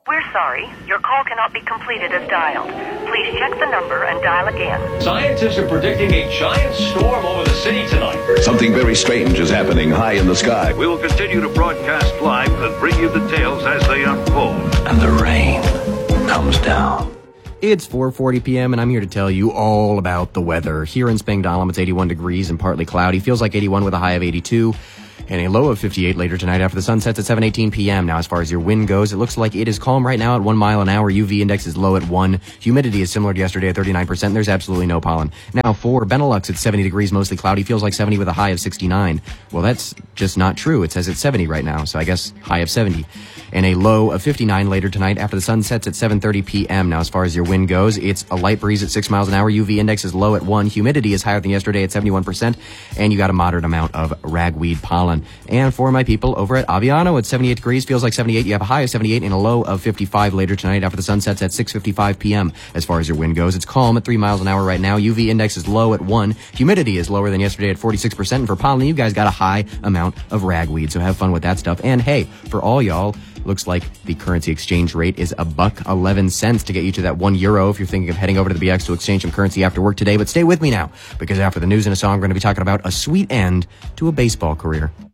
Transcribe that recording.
We're sorry. Your call cannot be completed as dialed. Please check the number and dial again. Scientists are predicting a giant storm over the city tonight. Something very strange is happening high in the sky. We will continue to broadcast live and bring you the tales as they unfold. And the rain comes down. It's 4:40 p.m. and I'm here to tell you all about the weather. Here in Spangdahlem, it's 81 degrees and partly cloudy. Feels like 81 with a high of 82 and a low of 58 later tonight after the sun sets at 7:18 p.m. Now, as far as your wind goes, it looks like it is calm right now at 1 mile an hour. UV index is low at 1. Humidity is similar to yesterday at 39%. There's absolutely no pollen. Now, for Benelux, it's 70 degrees, mostly cloudy. Feels like 70 with a high of 69. Well, that's just not true. It says it's 70 right now, so I guess high of 70. And a low of 59 later tonight after the sun sets at 7:30 p.m. Now, as far as your wind goes, it's a light breeze at 6 miles an hour. UV index is low at 1. Humidity is higher than yesterday at 71%. And you got a moderate amount of ragweed pollen. And for my people over at Aviano, it's 78 degrees. Feels like 78. You have a high of 78 and a low of 55 later tonight after the sun sets at 6:55 p.m. As far as your wind goes, it's calm at 3 miles an hour right now. UV index is low at 1. Humidity is lower than yesterday at 46%. And for pollen, you guys got a high amount of ragweed. So have fun with that stuff. And hey, for all y'all, looks like the currency exchange rate is $1.11 to get you to that €1 if you're thinking of heading over to the BX to exchange some currency after work today. But stay with me now, because after the news and a song, we're going to be talking about a sweet end to a baseball career.